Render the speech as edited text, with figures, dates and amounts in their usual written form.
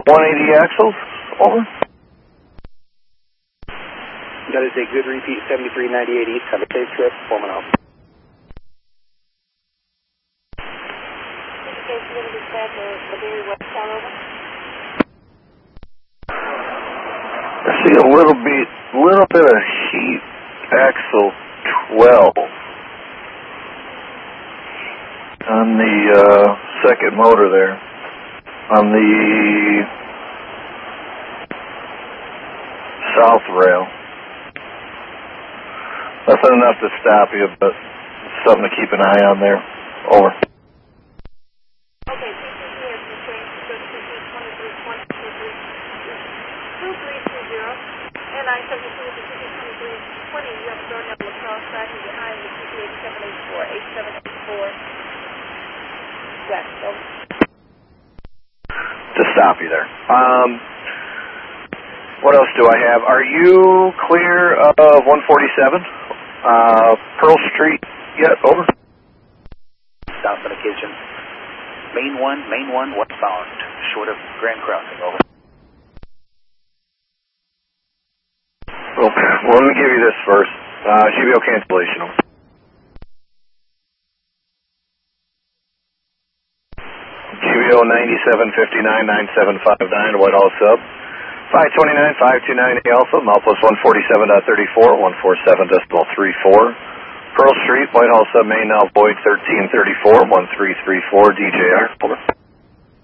180 axles, over. That is a good repeat, 7398 East. Have a safe trip, Foreman out. I see a little bit of heat, axle 12 on the second motor there, on the south rail. Nothing enough to stop you, but something to keep an eye on there. Over. Okay, PCC has been changed to 2320, and I 72 with the 2320, you have a door down the cross track and behind the CP 8784, 8784 west. Over. To stop you there. What else do I have? Are you clear of 147? Pearl Street yet? Over. South indication. Main 1, westbound, short of Grand Crossing. Over. Okay, well, let me give you this first. GBO cancellation. Over. GBO 9759-9759, Whitehall sub. 529-529 Alpha, Malpus 147.34, 147.34. Pearl Street, Whitehall sub main now void 1334, 1334 DJR. Over.